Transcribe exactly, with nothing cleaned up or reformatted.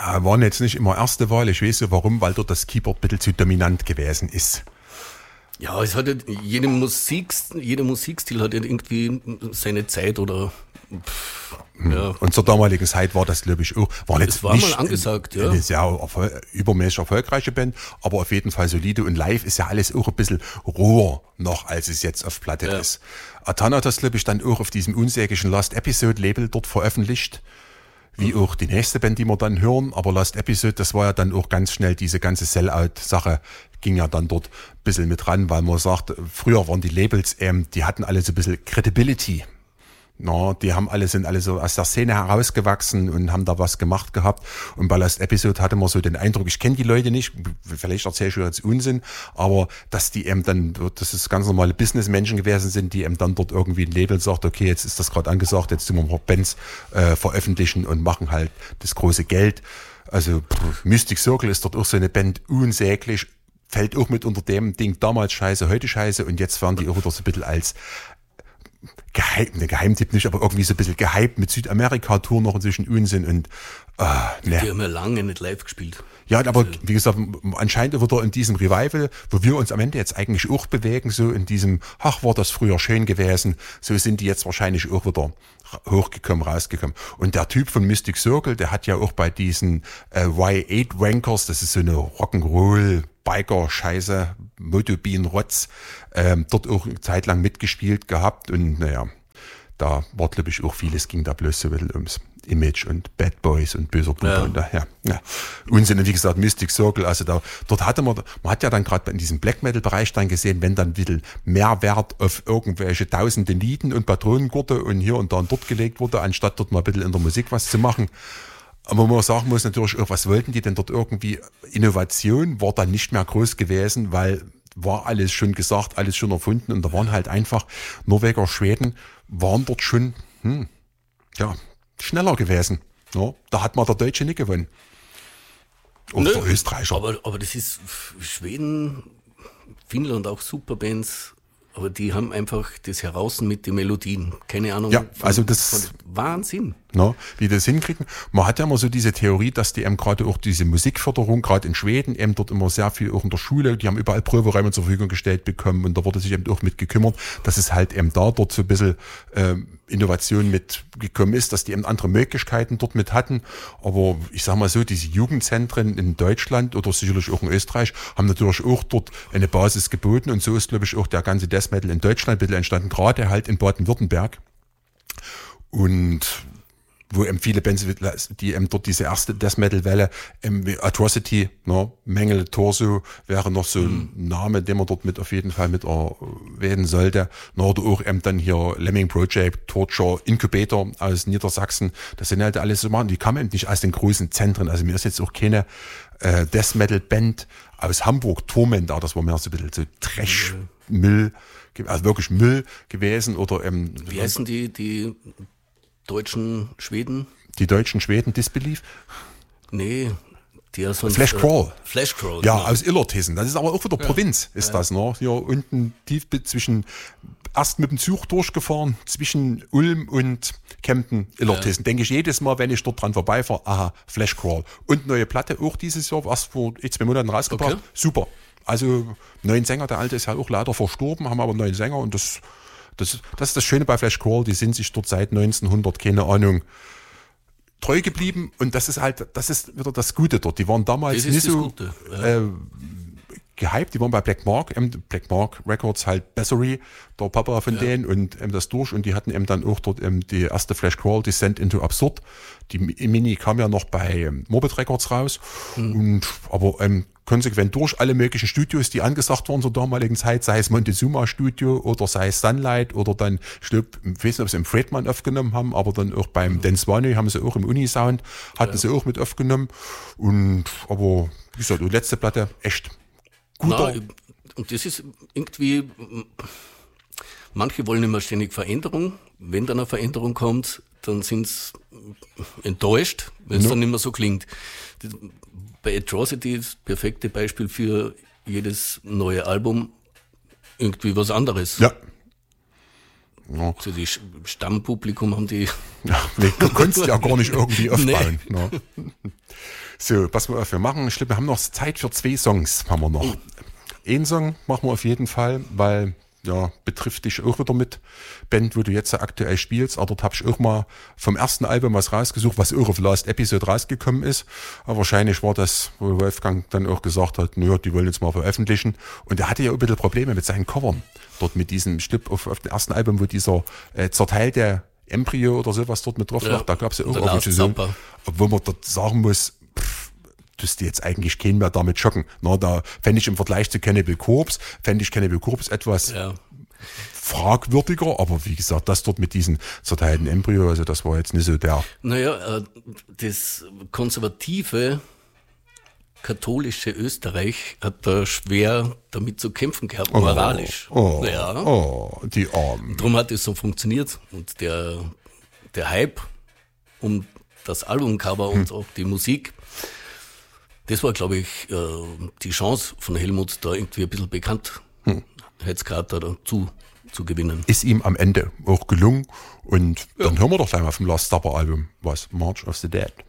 Ja, waren jetzt nicht immer erste Wahl. Ich weiß ja warum, weil dort das Keyboard ein bisschen zu dominant gewesen ist. Ja, es hat ja, jede Musik, jeder Musikstil hat ja irgendwie seine Zeit oder, pff, ja. Und zur damaligen Zeit war das, glaube ich, auch, war jetzt Es war nicht mal angesagt, eine, ja. eine sehr erfol- übermäßig erfolgreiche Band, aber auf jeden Fall solide und live ist ja alles auch ein bisschen roher noch, als es jetzt auf Platte Ja. ist. Atan hat das, glaube ich, dann auch auf diesem unsäglichen Last Episode Label dort veröffentlicht. Wie auch die nächste Band, die wir dann hören. Aber Last Episode, das war ja dann auch ganz schnell, diese ganze Sellout-Sache ging ja dann dort ein bisschen mit ran, weil man sagt, früher waren die Labels, ähm, die hatten alle so ein bisschen Credibility. Na, die haben alle, sind alle so aus der Szene herausgewachsen und haben da was gemacht gehabt. Und bei Last Episode hatte man so den Eindruck, ich kenne die Leute nicht, vielleicht erzähle ich jetzt Unsinn, aber dass die eben dann, dass es ganz normale Businessmenschen gewesen sind, die eben dann dort irgendwie ein Label sagt, okay, jetzt ist das gerade angesagt, jetzt tun wir mal Bands äh, veröffentlichen und machen halt das große Geld. Also pff, Mystic Circle ist dort auch so eine Band, unsäglich, fällt auch mit unter dem Ding, damals scheiße, heute scheiße, und jetzt werden die auch wieder so ein bisschen als Geheim, ne Geheimtipp nicht, aber irgendwie so ein bisschen gehypt mit Südamerika-Tour noch inzwischen Unsinn und äh, ne. Die haben ja lange nicht live gespielt. Ja, aber wie gesagt, anscheinend wird er in diesem Revival, wo wir uns am Ende jetzt eigentlich auch bewegen, so in diesem, ach, war das früher schön gewesen, so sind die jetzt wahrscheinlich auch wieder hochgekommen, rausgekommen. Und der Typ von Mystic Circle, der hat ja auch bei diesen äh, Y acht Wankers, das ist so eine Rock'n'Roll Biker-Scheiße, Motobin-Rotz, ähm, dort auch eine Zeit lang mitgespielt gehabt und naja, da war, glaube ich, auch vieles, ging da bloß so ein bisschen ums Image und Bad Boys und böser Bube Ja. und da, ja, ja. Unsinn, und wie gesagt, Mystic Circle, also da, dort hatte man, man hat ja dann gerade in diesem Black Metal Bereich dann gesehen, wenn dann ein bisschen mehr Wert auf irgendwelche tausende Nieten und Patronengurte und hier und da und dort gelegt wurde, anstatt dort mal ein bisschen in der Musik was zu machen. Aber man sagen muss natürlich auch, was wollten die denn dort irgendwie? Innovation war dann nicht mehr groß gewesen, weil war alles schon gesagt, alles schon erfunden, und da waren halt einfach Norweger, Schweden, waren dort schon, hm, ja, schneller gewesen. Ja, da hat man der Deutsche nicht gewonnen. Und Nö, der Österreicher. Aber, aber das ist Schweden, Finnland auch super Bands, aber die haben einfach das heraus mit den Melodien. Keine Ahnung. Ja, also das- von Wahnsinn. No, wie die das hinkriegen. Man hat ja immer so diese Theorie, dass die eben gerade auch diese Musikförderung, gerade in Schweden, eben dort immer sehr viel auch in der Schule, die haben überall Proberäume zur Verfügung gestellt bekommen, und da wurde sich eben auch mit gekümmert, dass es halt eben da dort so ein bisschen ähm, Innovation mitgekommen ist, dass die eben andere Möglichkeiten dort mit hatten. Aber ich sag mal so, diese Jugendzentren in Deutschland oder sicherlich auch in Österreich haben natürlich auch dort eine Basis geboten, und so ist, glaube ich, auch der ganze Death Metal in Deutschland ein bisschen entstanden, gerade halt in Baden-Württemberg. Und wo eben viele Bands, die eben dort diese erste Death Metal Welle, ähm, wie Atrocity, ne, Mengele Torso wäre noch so ein mhm. Name, den man dort mit auf jeden Fall mit erwähnen sollte. Na, oder auch eben dann hier Lemming Project, Torture, Incubator aus Niedersachsen. Das sind halt alles so Mann, die kamen eben nicht aus den großen Zentren. Also mir ist jetzt auch keine äh, Death Metal Band aus Hamburg, Torment, aber das war mehr so ein bisschen so Trash, mhm. Müll, also wirklich Müll gewesen. Oder ähm, wie heißen die, die deutschen Schweden? Die deutschen Schweden, Disbelief? Nee, die ja sonst... Flash Crawl. Äh, Flash Crawl. Ja, genau. aus Illertissen. Das ist aber auch wieder ja. Provinz, ist ja. das, ne? Hier unten tief zwischen, erst mit dem Zug durchgefahren, zwischen Ulm und Kempten, Illertissen. Ja. Denke ich jedes Mal, wenn ich dort dran vorbeifahre, aha, Flash Crawl. Und neue Platte, auch dieses Jahr, erst vor zwei Monaten rausgebracht. Okay. Super. Also, neuen Sänger, der alte ist ja auch leider verstorben, haben aber einen neuen Sänger, und das... Das, das ist das Schöne bei Flash Crawl, die sind sich dort seit neunzehnhundert, keine Ahnung, treu geblieben, und das ist halt, das ist wieder das Gute dort. Die waren damals nicht so ja. äh, gehypt, die waren bei Black Mark, ähm, Black Mark Records halt Bessery, der Papa von ja. denen, und ähm, das durch, und die hatten eben dann auch dort ähm, die erste Flash Crawl, Descent into Absurd. Die Mini kam ja noch bei ähm, Morbid Records raus, mhm. und aber ähm, konsequent durch alle möglichen Studios, die angesagt waren zur damaligen Zeit, sei es Montezuma Studio oder sei es Sunlight oder dann, ich glaube, ich weiß nicht, ob sie im Fredman aufgenommen haben, aber dann auch beim mhm. Dan Swanee haben sie auch im Unisound, hatten ja. sie auch mit aufgenommen, und aber wie gesagt, die letzte Platte, echt guter. Na, und das ist irgendwie, manche wollen immer ständig Veränderung, wenn dann eine Veränderung kommt, dann sind sie enttäuscht, wenn es no. dann nicht mehr so klingt. Bei Atrocity ist das perfekte Beispiel für jedes neue Album irgendwie was anderes. Ja. ja. Also die Stammpublikum haben die... Ja, nee, du konntest ja gar nicht irgendwie aufbauen. Nee. Ja. So, pass mal auf, wir machen, ich glaube, wir haben noch Zeit für zwei Songs, haben wir noch. Oh. Einen Song machen wir auf jeden Fall, weil, ja, betrifft dich auch wieder mit Band, wo du jetzt aktuell spielst. Aber dort habe ich auch mal vom ersten Album was rausgesucht, was auch auf Last Episode rausgekommen ist. Aber wahrscheinlich war das, wo Wolfgang dann auch gesagt hat, naja, die wollen jetzt mal veröffentlichen. Und er hatte ja auch ein bisschen Probleme mit seinen Covern. Dort mit diesem Stück auf, auf dem ersten Album, wo dieser äh, zerteilte Embryo oder sowas dort mit drauf ja. lag, da gab es ja auch irgendwelche so, obwohl man dort sagen muss, pff, tust du jetzt eigentlich keinen mehr damit schocken. Na, da fände ich im Vergleich zu Cannibal Corpse, fände ich Cannibal Corpse etwas ja. fragwürdiger, aber wie gesagt, das dort mit diesen zerteilten Embryo, also das war jetzt nicht so der... Naja, das konservative katholische Österreich hat da schwer damit zu kämpfen gehabt, oh, moralisch. Oh, ja. oh, die Armen. Darum hat es so funktioniert und der, der Hype um das Albumcover hm. und auch die Musik, das war, glaube ich, die Chance von Helmut, da irgendwie ein bisschen Bekanntheitsgrad dazu zu gewinnen. Ist ihm am Ende auch gelungen und ja. Dann hören wir doch gleich mal vom Last Supper Album was, March of the Dead.